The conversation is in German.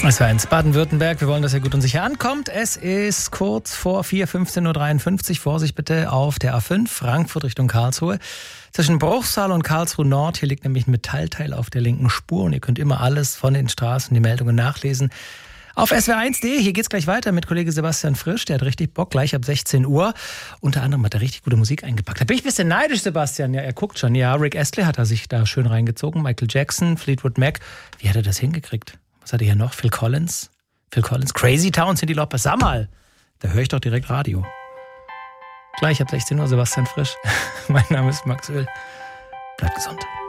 Es war eins Baden-Württemberg. Wir wollen, dass er gut und sicher ankommt. Es ist kurz vor 4, 15.53 Uhr. Vorsicht bitte auf der A5, Frankfurt Richtung Karlsruhe. Zwischen Bruchsal und Karlsruhe Nord. Hier liegt nämlich ein Metallteil auf der linken Spur. Und ihr könnt immer alles von den Straßen, die Meldungen nachlesen. Auf swr1.de. Hier geht's gleich weiter mit Kollege Sebastian Frisch. Der hat richtig Bock, gleich ab 16 Uhr. Unter anderem hat er richtig gute Musik eingepackt. Da bin ich ein bisschen neidisch, Sebastian. Ja, er guckt schon. Ja, Rick Astley hat er sich da schön reingezogen. Michael Jackson, Fleetwood Mac. Wie hat er das hingekriegt? Was hat er hier noch? Phil Collins, Crazy Town, Cyndi Lauper. Sag mal, da höre ich doch direkt Radio. Gleich ab 16 Uhr, Sebastian Frisch. Mein Name ist Max Öl. Bleibt gesund.